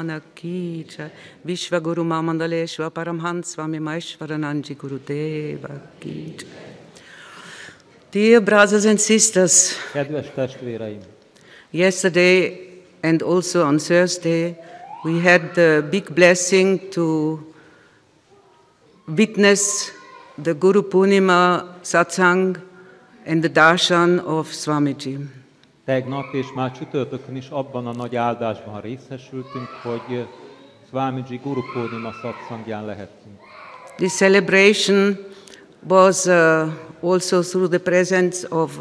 Bhagwana ki jai, Vishwaguru Mamandaleshwa Paramhans Swami Maishwarananji Gurudeva ki jai. Dear brothers and sisters, Kedves testvéreim! Yesterday and also on Thursday, we had the big blessing to witness the Guru Purnima Satsang and the darshan of Swamiji. Tegnap és már csütörtökön is abban a nagy áldásban részesültünk, hogy Swamiji Guru Purnima Satsangján lehettünk. This celebration was also through the presence of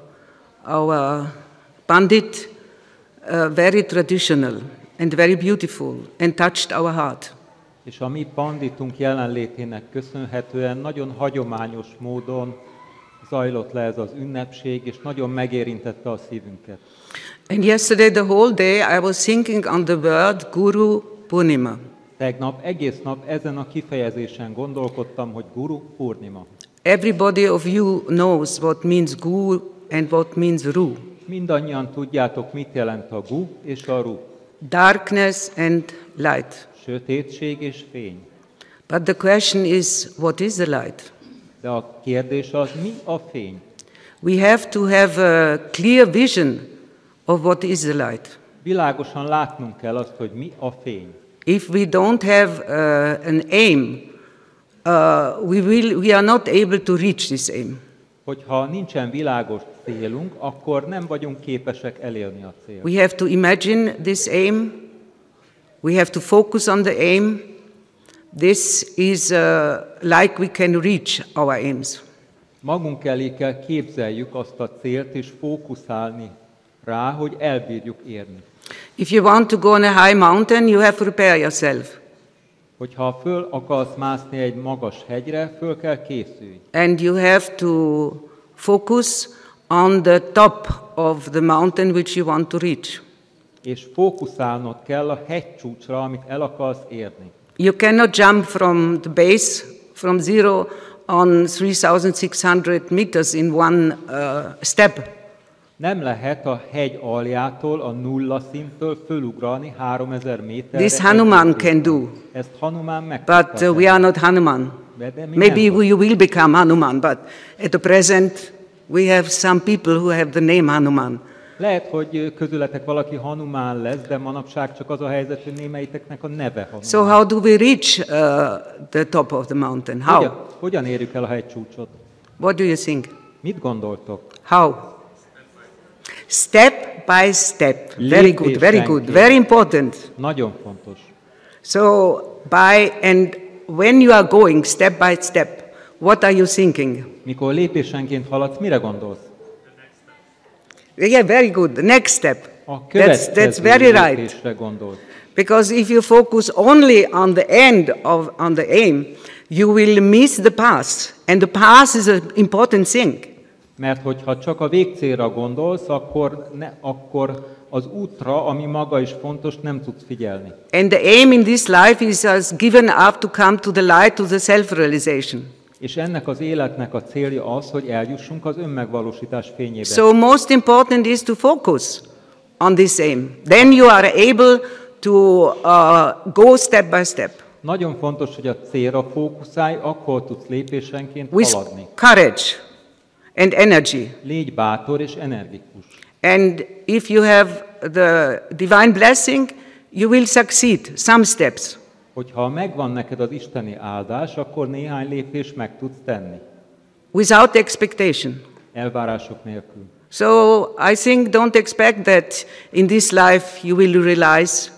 our Pandit, very traditional and very beautiful and touched our heart. És a mi panditunk jelenlétének köszönhetően nagyon hagyományos módon zajlott le ez az ünnepség, és nagyon megérintette a szívünket. And yesterday the whole day I was thinking on the word Guru Purnima. Tegnap egész nap ezen a kifejezésen gondolkodtam, hogy Guru Purnima. Everybody of you knows what means Gu and what means Ru. Mindannyian tudjátok, mit jelent a Gu és a Ru. Darkness and light. Sötétség és fény. But the question is, what is the light? De a kérdés az, mi a fény? We have to have a clear vision of what is the light. Világosan látnunk kell azt, hogy mi a fény. If we don't have an aim, we are not able to reach this aim. Hogyha nincsen világos célunk, akkor nem vagyunk képesek elérni a célt. We have to imagine this aim. We have to focus on the aim. This is like we can reach our aims. Magunk elé kell képzeljük azt a célt, és fókuszálni rá, hogy elbírjuk érni. If you want to go on a high mountain, you have to prepare yourself. Hogyha föl akarsz mászni egy magas hegyre, föl kell készülni. And you have to focus on the top of the mountain which you want to reach. És fókuszálnod kell a hegycsúcsra, amit el akarsz érni. You cannot jump from the base, from zero on 3,600 meters in one step. Nem lehet a hegy aljától, a nulla szintől fölugrani 3000 méterre. This Hanuman can do. Ezt Hanuman meg But we are not Hanuman. Maybe you will become Hanuman, but at the present we have some people who have the name Hanuman. Lehet, hogy közületek valaki Hanuman lesz, de manapság csak az a helyzet, hogy némelyiknek a neve Hanuman. So how do we reach the top of the mountain? How? Hogyan érjük el a hegycsúcsot? What do you think? Mit gondoltok? How? Step by step. Very good, very good, very important. Nagyon fontos. So and when you are going step by step, what are you thinking? Mikor lépésenként haladsz, mire gondolsz? Yeah, very good. The next step. A következő That's very right. lépésre gondolsz. Because if you focus only on the end on the aim, you will miss the path. And the path is an important thing. Mert hogyha csak a végcélra gondolsz, akkor az útra, ami maga is fontos, nem tudsz figyelni. And the aim in this life is given up to come to the light, to the self-realization. És ennek az életnek a célja az, hogy eljussunk az önmegvalósítás fényébe. So most important is to focus on this aim. Then you are able to go step by step. Nagyon fontos, hogy a célra fókuszálj, akkor tudsz lépésenként With haladni. courage and energy. Légy bátor és energikus. And if you have the divine blessing, you will succeed some steps. Hogyha megvan neked az isteni áldás, akkor néhány lépést meg tudsz tenni. Without expectation. Elvárások nélkül. So I think don't expect that in this life you will realize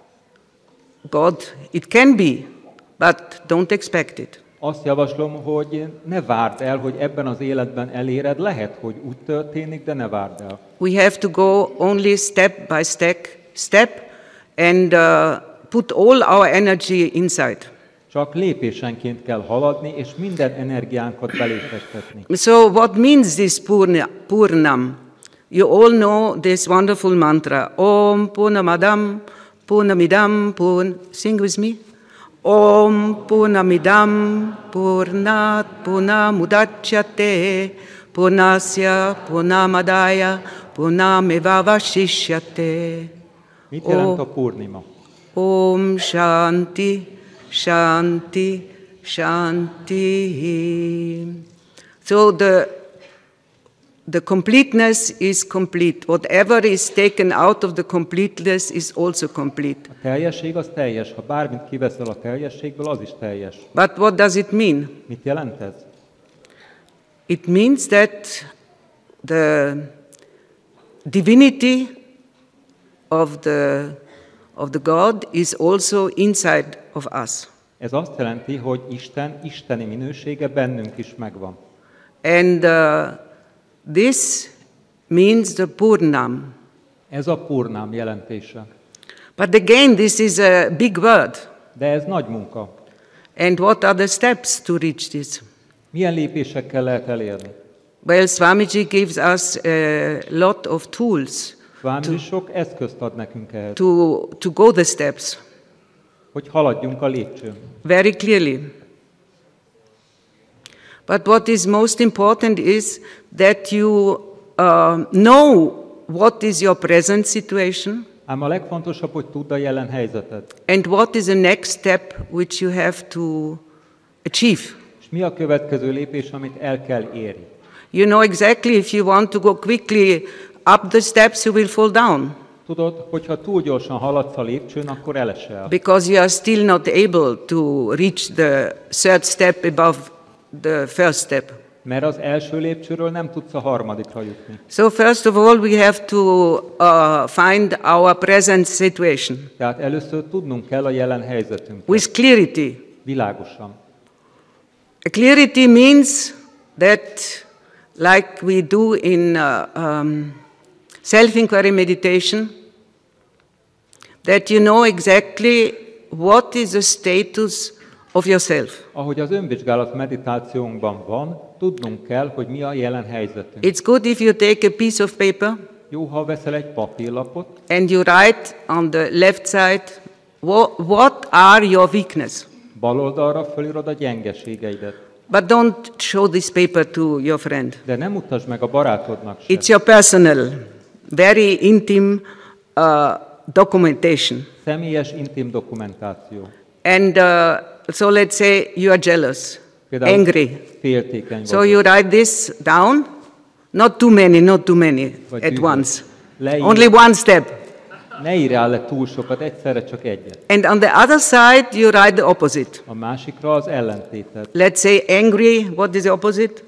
God. It can be, but don't expect it. Azt javaslom, hogy ne várd el, hogy ebben az életben eléred. Lehet, hogy úgy történik, de ne várd el. We have to go only step by step and put all our energy inside. Csak lépésenként kell haladni, és minden energiánkat beléptetni. So what means this Purnam? You all know this wonderful mantra. Om Purnamadam Purnamidam Sing with me. Om Purnamidam Purnat Purnamudachyate Purnasya Purnamadaya Purnamevavashishyate. Mit jelent a Purnima? Om Shanti, Shanti, Shanti. So the completeness is complete. Whatever is taken out of the completeness is also complete. A teljesség az teljes. Ha bármit kiveszel a teljességből, az is teljes. But what does it mean? Mit jelent ez? It means that the divinity of the God is also inside of us. Ez azt jelenti, hogy Isten isteni minősége bennünk is megvan. And this means the Purnam. Ez a Purnam jelentése. But again, this is a big word. De ez nagy munka. And what are the steps to reach this? Milyen lépésekkel lehet elérni? Well, Swamiji gives us a lot of tools Swamiji sok eszközt ad nekünk ehhez, to go the steps hogy haladjunk a lépcsőn. very clearly. But what is most important is that you know what is your present situation Ám a legfontosabb, hogy tudd a jelen helyzetet. and what is the next step which you have to achieve. És mi a következő lépés, amit el kell érni? You know exactly if you want to go quickly up the steps, you will fall down Tudod, hogyha túl gyorsan haladsz a lépcsőn, akkor elesel. because you are still not able to reach the third step above the first step. Mert az első lépcsőről nem tudsz a harmadikra jutni. So first of all, we have to find our present situation Tehát először tudnunk kell a jelen helyzetünket. with clarity. Világosan. A clarity means that, like we do in self-inquiry meditation, that you know exactly what is the status of yourself. Ahogy az önvizsgálat meditációnkban van, tudnunk kell, hogy mi a jelen helyzetünk. It's good if you take a piece of paper Jó, ha veszel egy papírlapot, and you write on the left side what are your weaknesses. bal oldalra fölírod a gyengeségeidet. But don't show this paper to your friend. De nem mutasd meg a barátodnak It's se. your personal, very intimate documentation. Személyes, intim dokumentáció. And so let's say you are jealous, Például angry. féltékeny So vagy. you write this down, not too many Vagy at dühös. once. Leír. Only one step. Ne írjál le túl sokat, egyszerre csak egyet. And on the other side, you write the opposite. A másikra az ellentétet. Let's say angry, what is the opposite?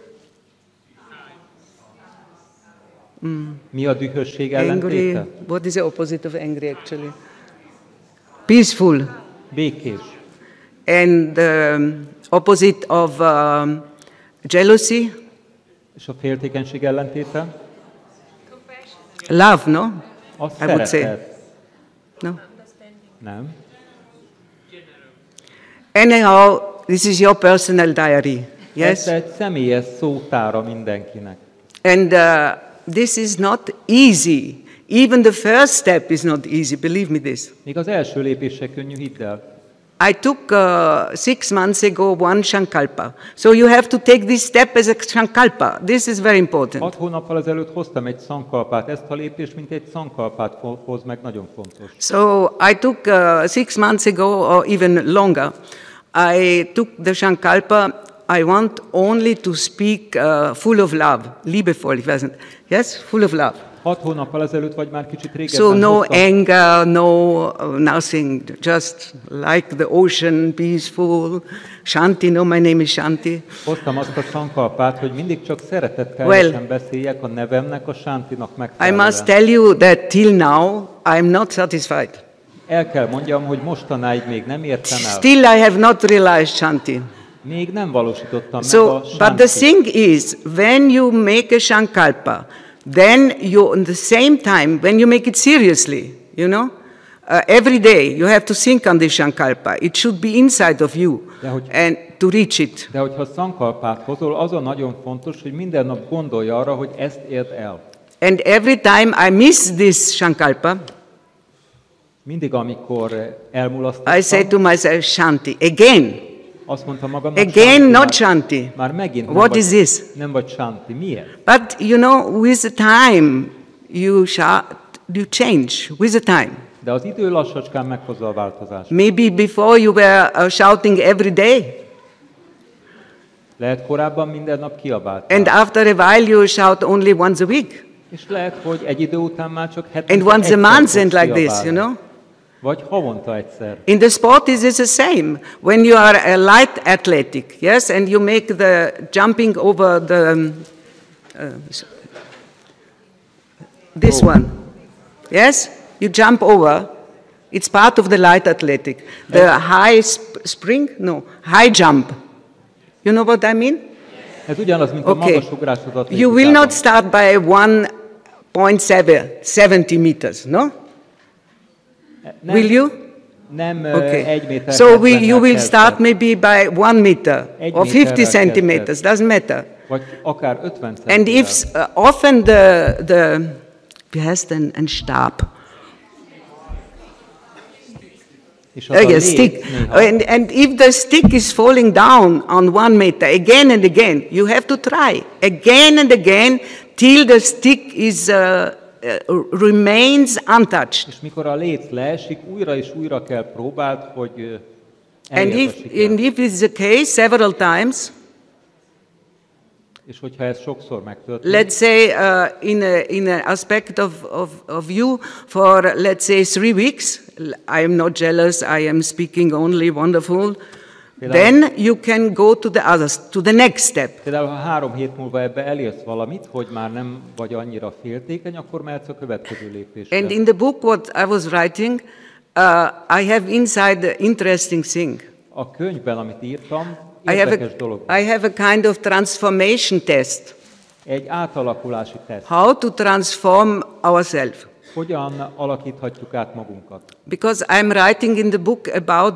Mi a dühösség Angry, ellentéte? what is the opposite of angry actually? Peaceful. Békés. And the opposite of jealousy? És a féltékenység ellentéte? Love, no? A I would say. szeretet. No? Nem. Anyhow, this is your personal diary, yes? Ez egy személyes szótára mindenkinek. And this is not easy. Even the first step is not easy, believe me this. Még az első lépés se könnyű, hidd el. I took 6 months ago one Sankalpa. So you have to take this step as a Sankalpa. This is very important. 6 hónappal ezelőtt hoztam egy szankalpát. Ezt a lépést, mint egy szankalpát hoz meg, nagyon fontos. So I took 6 months ago, or even longer, I took the Sankalpa. I want only to speak full of love, liebevoll, ich weiß nicht. Yes, full of love. 6 hónappal ezelőtt, vagy már kicsit régebben So no hoztam. anger, no nothing, just like the ocean, peaceful. Shanti, no, my name is Shanti. Hoztam azt a szankalpát, hogy mindig csak szeretetteljesen beszéljek a nevemnek, a Shantinak I megfelelően. must tell you that till now I am not satisfied. El kell mondjam, hogy mostanáig még nem értem el. Still I have not realized Shanti. Még nem valósítottam meg So, a but the Shantit. thing is, when you make a Sankalpa, then you, at the same time, when you make it seriously, you know, every day you have to think on this Sankalpa. It should be inside of you and to reach it. De hogyha szankalpát hozol, az a nagyon fontos, hogy minden nap gondolj arra, hogy ezt érd el. And every time I miss this Sankalpa, Mindig, amikor elmulasztottam, I say to myself, Shanti, again. azt mondtam magamnak, Again, Shanti, not Shanti. már megint nem What vagy, is this? Nem vagy Shanti. Miért? But you know, with the time, you change. With the time. De az idő lassacskán meghozza a változást. Maybe before you were shouting every day. Lehet korábban minden nap kiabáltál. And after a while you shout only once a week. És lehet, hogy egy idő után már csak hetente And once a egyszer month fogsz and like this, kiabálni. you know. Vagy havonta egyszer. In the sport it is the same. When you are a light athletic, yes, and you make the jumping over the this one, yes, you jump over. It's part of the light athletic. The high high jump. You know what I mean? Ez ugyanaz, mint a Okay. magasugrás az atlétikában. You will not start by 1.70 meters, no? Nem, Will you? Nem Okay. 1 méter. So you will start maybe by 1 meter Egy or 50 méterrel centimeters, doesn't matter. Vagy akár 50 And centivel. if often the wie heißt denn ein Stab? És az a Yes, lét stick. néha- And if the stick is falling down on 1 meter again and again, you have to try again and again till the stick is remains untouched. És mikor a lét leesik, újra és újra kell próbáld, hogy And elérd a if sikert. it's the case several times, És hogyha ez sokszor megtörténik, let's say in an aspect of you for, let's say, 3 weeks, I am not jealous, I am speaking only wonderful, then you can go to the next step. például ha 3 hét múlva ebbe elérsz valamit, hogy már nem vagy annyira féltékeny, akkor mehetsz a következő lépésre. And in the book what I was writing, I have inside the interesting thing. A könyvben, amit írtam, I érdekes dolog. have a kind of transformation test. Egy átalakulási teszt. How to transform ourselves. Hogyan alakíthatjuk át magunkat? Because I'm writing in the book about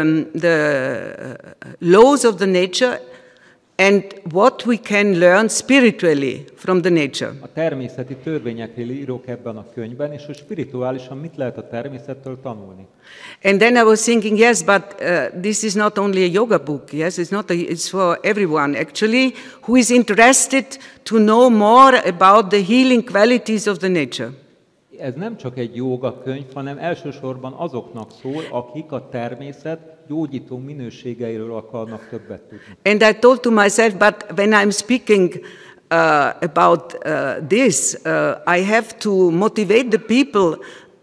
the laws of the nature and what we can learn spiritually from the nature. A természeti törvényekről írok ebben a könyvben, és hogy spirituálisan mit lehet a természettől tanulni. And then I was thinking, yes, but this is not only a yoga book. Yes, it's for everyone actually who is interested to know more about the healing qualities of the nature. Ez nem csak egy jóga könyv, hanem elsősorban azoknak szól, akik a természet gyógyító minőségeiről akarnak többet tudni. And I told to myself, but when I'm speaking about this, I have to motivate the people.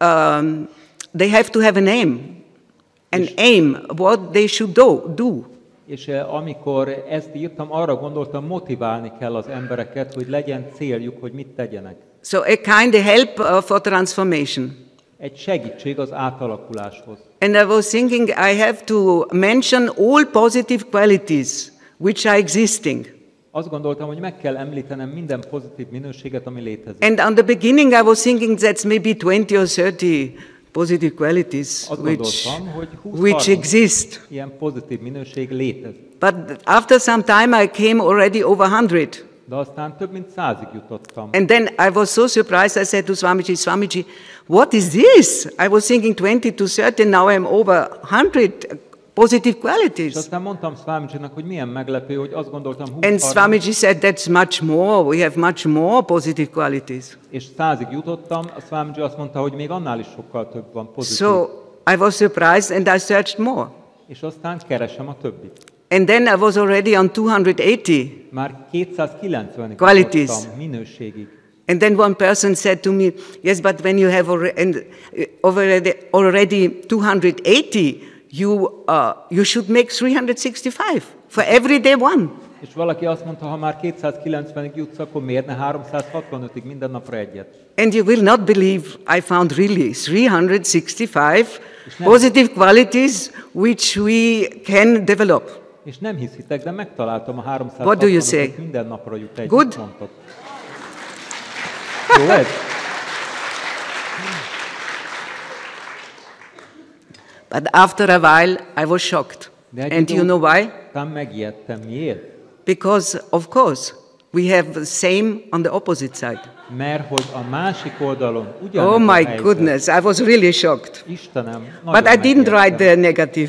They have to have an aim, what they should do. És amikor ezt írtam, arra gondoltam, motiválni kell az embereket, hogy legyen céljuk, hogy mit tegyenek. So a kind of help for transformation. Egy segítség az átalakuláshoz. And I was thinking I have to mention all positive qualities which are existing. Azt gondoltam, hogy meg kell említenem minden pozitív minőséget, ami létezik. And on the beginning I was thinking that's maybe 20 or 30 positive qualities Azt gondoltam, hogy which 20-30 exist. ilyen pozitív minőség létezik. But after some time I came already over 100. De aztán több mint 100-ig jutottam. And then I was so surprised, I said to Swamiji, what is this? I was thinking 20 to 30, now I'm over 100 positive És qualities. aztán mondtam Swamijinak, hogy milyen meglepő, hogy azt gondoltam 20-30, And Swamiji said, that's much more, we have much more positive qualities. és 100-ig jutottam, a Swamiji azt mondta, hogy még annál is sokkal több van pozitív. So I was surprised and I searched more. És aztán keresem a többit. And then I was already on 280. Már 290-ig Qualities. jutottam minőségig. And then one person said to me, yes, but when you have already 280, you should make 365 for every day one. És valaki azt mondta, ha már 290-ig jutsz, akkor miért ne 365-ig minden napra egyet? And you will not believe I found really 365 positive qualities which we can develop. És nem hiszitek, de megtaláltam a What do you say? 365-ot, minden napra jut egy. Good? Mondtad. Jó ez? But after a while, I was shocked. De egy And idő you know why? után megijedtem. Miért? Because, of course, we have the same on the opposite side. Mert hogy a másik oldalon ugyanez Oh a my helyzet. goodness, I was really shocked. Istenem, But nagyon I didn't write megijedtem. the negative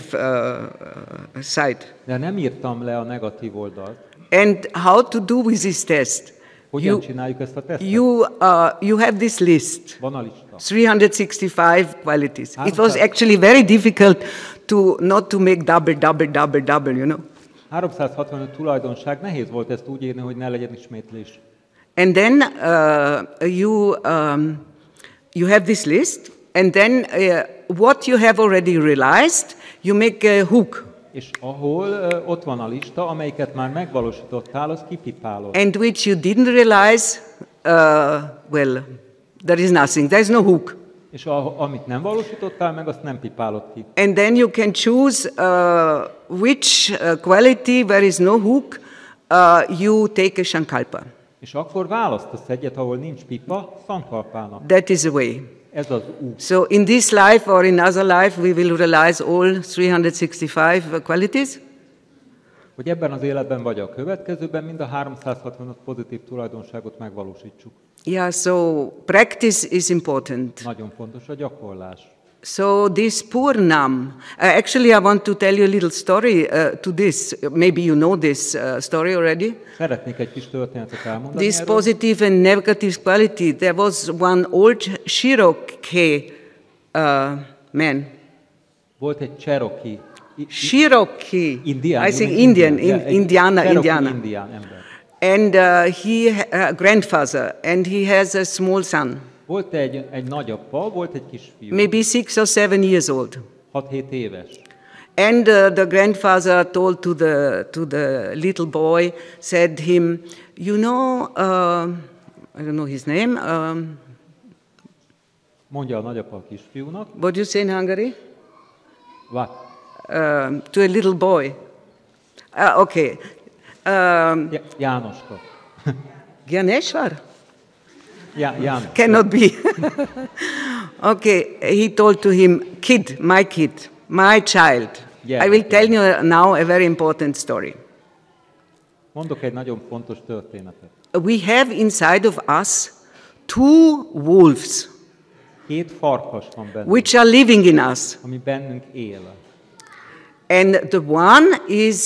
side. De nem írtam le a negatív oldalt. And how to do with this test? Hogyan csináljuk ezt a tesztet? You have this list. Van a lista. 365 qualities. It was actually very difficult not to make double, you know. 365 tulajdonság, nehéz volt ezt úgy írni, hogy ne legyen ismétlés. And then you have this list, and then what you have already realized, you make a hook. És ahol ott van a lista, amelyiket már megvalósítottál, az kipipálod. And which you didn't realize, well, there is nothing. There is no hook. És amit nem valósítottál meg, azt nem pipálod ki. And then you can choose which quality, where is no hook, you take a sankalpa. És akkor választasz egyet, ahol nincs pipa, sankalpának. That is the way. Ez az út. So in this life or in other life, we will realize all 365 qualities. Hogy ebben az életben vagy a következőben mind a 365 pozitív tulajdonságot megvalósítsuk. Yeah, so practice is important. Nagyon fontos a gyakorlás. So this Purnam, actually I want to tell you a little story to this. Maybe you know this story already. Szeretnék egy kis történetet elmondani This erről. positive and negative quality, there was one old Cherokee man. Volt egy Cherokee. Cherokee. Indian. I think Indian, Indiana. Ember. And he grandfather, and he has a small son. Volt egy nagyappa, volt egy kisfiú. Maybe 6 or 7 years old. 6-7 éves. And the grandfather told to the little boy, said him, you know, I don't know his name. Mondja a nagyapa a kisfiúnak. What do you say in Hungary? What? To a little boy. Okay. Jánoska. Gyaneshwar? János. Cannot be. Okay, he told to him, kid, my child. Yeah, I will tell you now a very important story. Mondok egy nagyon fontos történetet. We have inside of us 2 wolves, 2 farkas van bennünk, which are living in us. ami bennünk él. And the one is,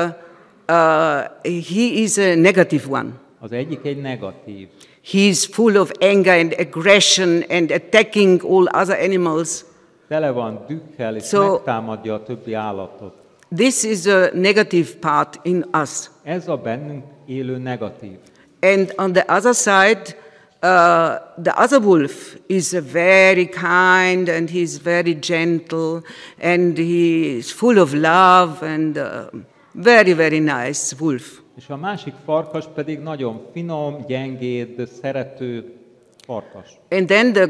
he is a negative one. Az egyik egy negatív. He is full of anger and aggression and attacking all other animals. Tele van dühkel, és megtámadja a többi állatot. This is a negative part in us. Ez a bennünk élő negatív. And on the other side, the other wolf is very kind and he's very gentle and he is full of love and very, very nice wolf. És a másik farkas pedig nagyon finom, gyengéd, szerető farkas. And then the